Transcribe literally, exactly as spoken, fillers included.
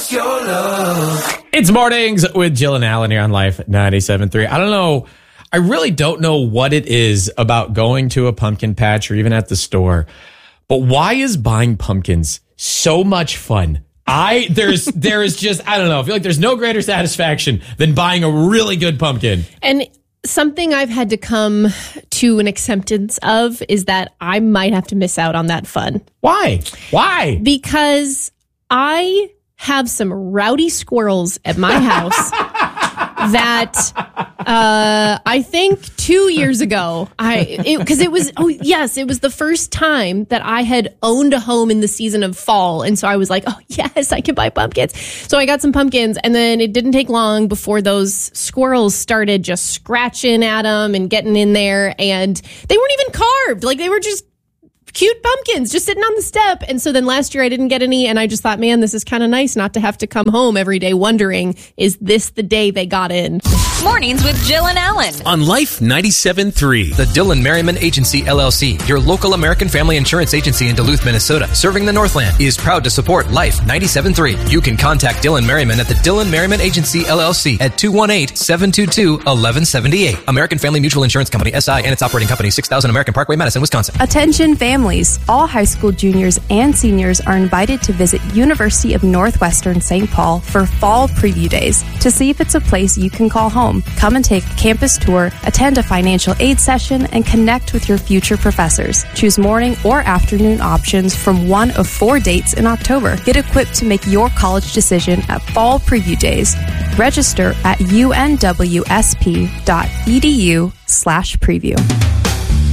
It's your love. It's mornings with Jill and Alan here on Life ninety-seven point three. I don't know. I really don't know what it is about going to a pumpkin patch or even at the store. But why is buying pumpkins so much fun? I there's there is just I don't know. I feel like there's no greater satisfaction than buying a really good pumpkin. And something I've had to come to an acceptance of is that I might have to miss out on that fun. Why? Why? Because I have some rowdy squirrels at my house that uh, I think two years ago, I because it, it was, oh, yes, it was the first time that I had owned a home in the season of fall. And so I was like, oh, yes, I can buy pumpkins. So I got some pumpkins, and then it didn't take long before those squirrels started just scratching at them and getting in there. And they weren't even carved. Like, they were just cute pumpkins just sitting on the step. And so then last year I didn't get any, and I just thought, man, this is kind of nice not to have to come home every day wondering, is this the day they got in? Mornings with Jill and Alan on Life ninety-seven point three. The Dylan Merriman Agency, L L C, your local American family insurance agency in Duluth, Minnesota, serving the Northland, is proud to support Life ninety-seven point three. You can contact Dylan Merriman at the Dylan Merriman Agency, L L C at two one eight, seven two two, one one seven eight. American Family Mutual Insurance Company, S I, and its operating company, six thousand American Parkway, Madison, Wisconsin. Attention families. All high school juniors and seniors are invited to visit University of Northwestern Saint Paul for fall preview days to see if it's a place you can call home. Come and take a campus tour, attend a financial aid session, and connect with your future professors. Choose morning or afternoon options from one of four dates in October. Get equipped to make your college decision at fall preview days. Register at unwsp.edu slash preview.